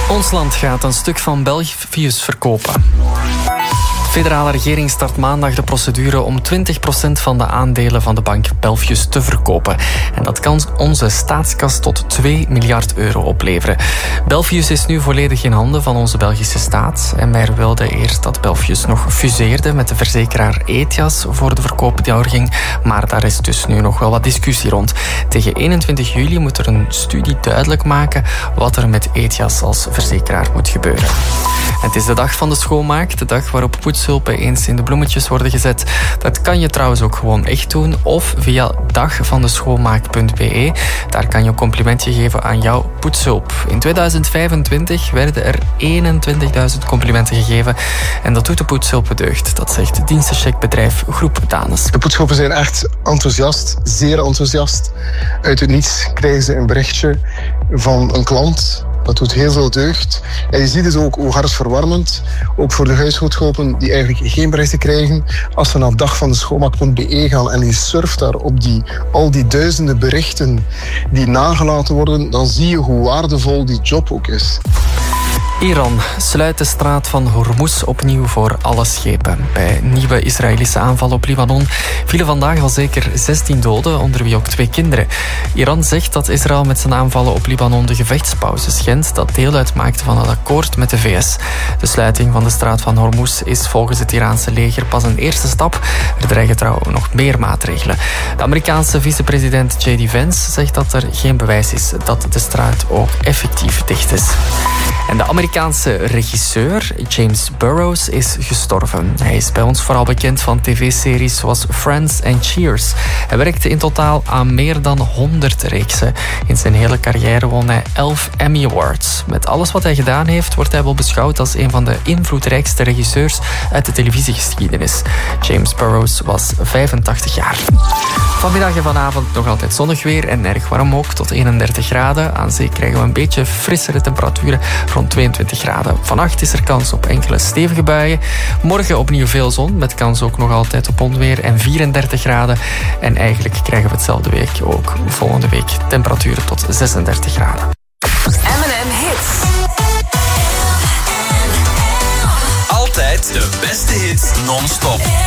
Ons land gaat een stuk van Belfius verkopen. De federale regering start maandag de procedure om 20% van de aandelen van de bank Belfius te verkopen. En dat kan onze staatskas tot 2 miljard euro opleveren. Belfius is nu volledig in handen van onze Belgische staat. En wij wilden eerst dat Belfius nog fuseerde met de verzekeraar Ethias voor de verkoop doorging. Maar daar is dus nu nog wel wat discussie rond. Tegen 21 juli moet er een studie duidelijk maken wat er met Ethias als verzekeraar moet gebeuren. Het is de dag van de schoonmaak, de dag waarop poetshulpen eens in de bloemetjes worden gezet. Dat kan je trouwens ook gewoon echt doen of via dagvandeschoonmaak.be. Daar kan je een complimentje geven aan jouw poetshulp. In 2025 werden er 21.000 complimenten gegeven en dat doet de poetshulpen deugd. Dat zegt het dienstencheckbedrijf Groep Danes. De poetshulpen zijn echt enthousiast, zeer enthousiast. Uit het niets krijgen ze een berichtje van een klant. Dat doet heel veel deugd. En je ziet dus ook hoe hartverwarmend, ook voor de huishoudhulpen die eigenlijk geen berichten krijgen, als ze naar dagvandeschoonmaak.be gaan en je surft daar op al die duizenden berichten die nagelaten worden, dan zie je hoe waardevol die job ook is. Iran sluit de straat van Hormuz opnieuw voor alle schepen. Bij nieuwe Israëlische aanvallen op Libanon vielen vandaag al zeker 16 doden, onder wie ook 2 kinderen. Iran zegt dat Israël met zijn aanvallen op Libanon de gevechtspauze schendt, dat deel uitmaakte van het akkoord met de VS. De sluiting van de straat van Hormuz is volgens het Iraanse leger pas een eerste stap. Er dreigen trouwens nog meer maatregelen. De Amerikaanse vicepresident J.D. Vance zegt dat er geen bewijs is dat de straat ook effectief dicht is. En de Amerikaanse regisseur James Burrows is gestorven. Hij is bij ons vooral bekend van tv-series zoals Friends en Cheers. Hij werkte in totaal aan meer dan 100 reeksen. In zijn hele carrière won hij 11 Emmy Awards. Met alles wat hij gedaan heeft, wordt hij wel beschouwd als een van de invloedrijkste regisseurs uit de televisiegeschiedenis. James Burrows was 85 jaar. Vanmiddag en vanavond nog altijd zonnig weer en erg warm ook, tot 31 graden. Aan zee krijgen we een beetje frissere temperaturen, rond 22 graden. Vannacht is er kans op enkele stevige buien. Morgen opnieuw veel zon, met kans ook nog altijd op onweer en 34 graden. En eigenlijk krijgen we hetzelfde week ook volgende week temperaturen tot 36 graden. M&M Hits. Altijd de beste hits non-stop.